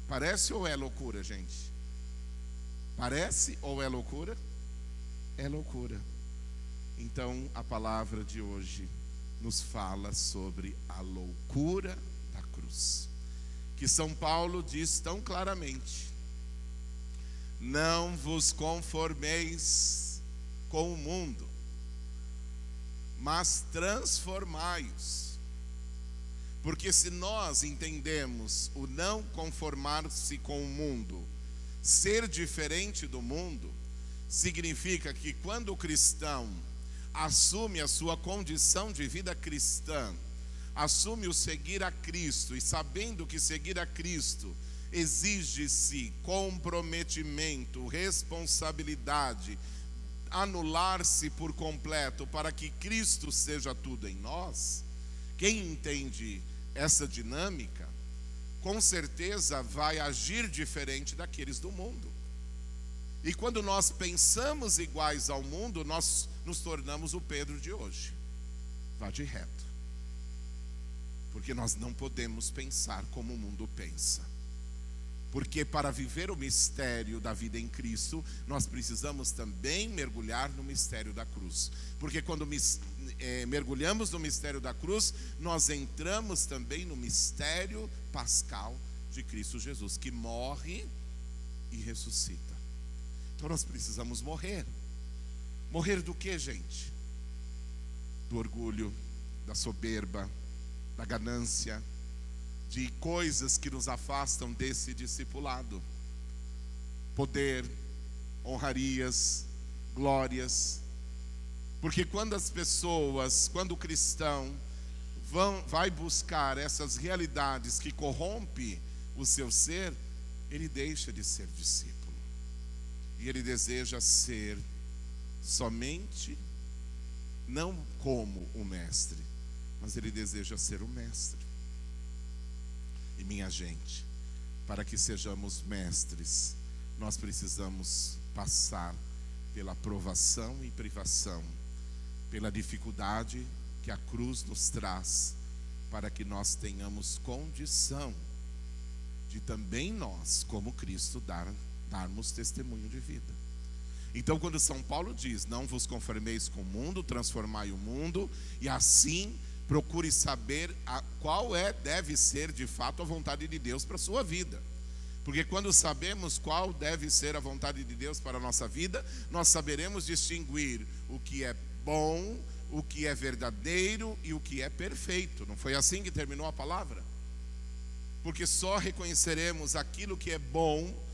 Parece ou é loucura, gente? Parece ou é loucura? É loucura. Então a palavra de hoje nos fala sobre a loucura da cruz, que São Paulo diz tão claramente: não vos conformeis com o mundo, mas transformai-os. Porque se nós entendemos o não conformar-se com o mundo, ser diferente do mundo, significa que quando o cristão assume a sua condição de vida cristã, assume o seguir a Cristo, e sabendo que seguir a Cristo exige-se comprometimento, responsabilidade, anular-se por completo para que Cristo seja tudo em nós, quem entende essa dinâmica, com certeza vai agir diferente daqueles do mundo. E quando nós pensamos iguais ao mundo, nós nos tornamos o Pedro de hoje. Vá de reto. Porque nós não podemos pensar como o mundo pensa. Porque para viver o mistério da vida em Cristo, nós precisamos também mergulhar no mistério da cruz. Porque quando mergulhamos no mistério da cruz, nós entramos também no mistério pascal de Cristo Jesus, que morre e ressuscita. Então nós precisamos morrer. Morrer do que, gente? Do orgulho, da soberba, da ganância, de coisas que nos afastam desse discipulado. Poder, honrarias, glórias. Porque quando as pessoas, quando o cristão vai buscar essas realidades que corrompem o seu ser, ele deixa de ser discípulo. E ele deseja ser somente, não como o mestre, mas ele deseja ser o mestre. E minha gente, para que sejamos mestres, nós precisamos passar pela provação e privação, pela dificuldade que a cruz nos traz, para que nós tenhamos condição de também nós, como Cristo, darmos testemunho de vida. Então quando São Paulo diz, não vos conformeis com o mundo, transformai o mundo, e assim procure saber qual deve ser de fato a vontade de Deus para a sua vida. Porque quando sabemos qual deve ser a vontade de Deus para a nossa vida, nós saberemos distinguir o que é bom, o que é verdadeiro e o que é perfeito. Não foi assim que terminou a palavra? Porque só reconheceremos aquilo que é bom